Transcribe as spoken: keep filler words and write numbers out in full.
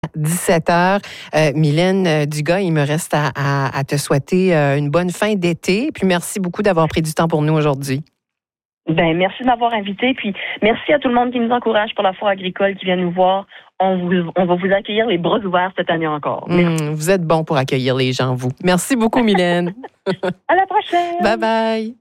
dix-sept heures. Euh, Mylène Dugas, il me reste à, à, à te souhaiter euh, une bonne fin d'été. Puis merci beaucoup d'avoir pris du temps pour nous aujourd'hui. Ben, merci de m'avoir invité. Puis merci à tout le monde qui nous encourage pour la foire agricole qui vient nous voir. On, vous, on va vous accueillir les bras ouverts cette année encore. Mmh, vous êtes bon pour accueillir les gens, vous. Merci beaucoup, Mylène. À la prochaine. Bye bye.